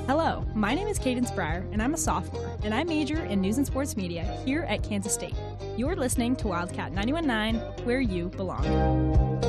Hello, my name is Cadence Breyer, and I'm a sophomore, and I major in news and sports media here at Kansas State. You're listening to Wildcat 91.9, where you belong.